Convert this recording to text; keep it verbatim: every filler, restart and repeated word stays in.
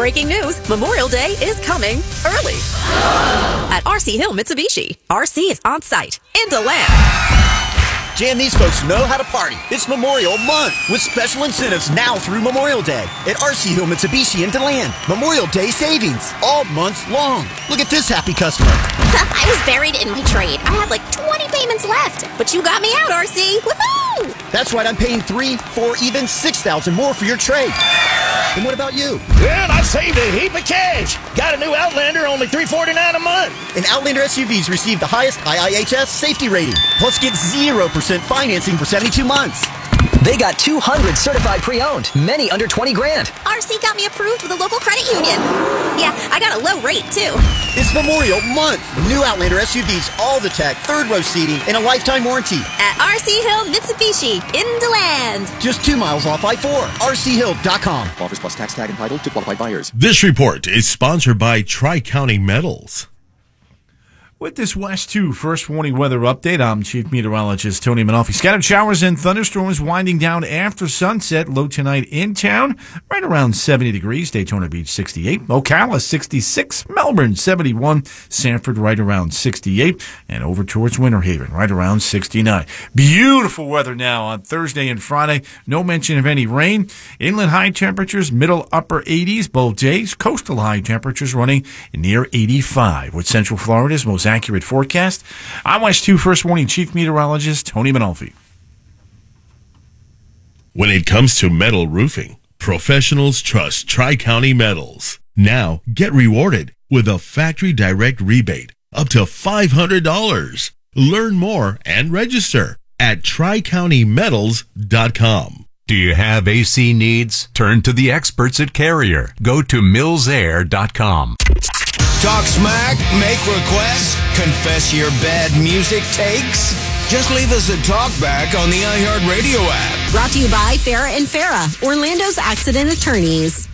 breaking news, Memorial Day is coming early. At R C Hill Mitsubishi, R C is on site in DeLand. Jan, these folks know how to party. It's Memorial Month with special incentives now through Memorial Day at R C Hill Mitsubishi in DeLand. Memorial Day savings all month long. Look at this happy customer. I was buried in my trade. I had like twenty payments left, but you got me out, R C. Woohoo! That's right, I'm paying three, four, even six thousand more for your trade. And what about you? Well, I saved a heap of cash. Got a new Outlander, only three forty-nine a month. And Outlander S U Vs receive the highest I I H S safety rating. Plus, get zero percent financing for seventy-two months. They got two hundred certified pre-owned, many under twenty grand. R C got me approved with a local credit union. Yeah, I got a low rate, too. It's Memorial Month. New Outlander S U Vs, all the tech, third row seating, and a lifetime warranty. At R C Hill Mitsubishi in DeLand. Just two miles off I four. R C hill dot com. Offers plus tax tag entitled to qualified buyers. This report is sponsored by Tri-County Metals. With this West two First Warning Weather Update, I'm Chief Meteorologist Tony Manalfi. Scattered showers and thunderstorms winding down after sunset. Low tonight in town, right around seventy degrees. Daytona Beach, sixty-eight. Ocala, sixty-six. Melbourne, seventy-one. Sanford, right around sixty-eight. And over towards Winter Haven, right around sixty-nine. Beautiful weather now on Thursday and Friday. No mention of any rain. Inland high temperatures, middle upper eighties both days. Coastal high temperatures running near eighty-five. With Central Florida's most accurate forecast. I'm West two First Warning Chief Meteorologist Tony Manalfi. When it comes to metal roofing, professionals trust Tri-County Metals. Now, get rewarded with a factory direct rebate up to five hundred dollars. Learn more and register at tri county metals dot com. Do you have A C needs? Turn to the experts at Carrier. Go to mills air dot com. Talk smack, make requests, confess your bad music takes? Just leave us a talkback on the iHeartRadio app. Brought to you by Farah and Farah, Orlando's accident attorneys.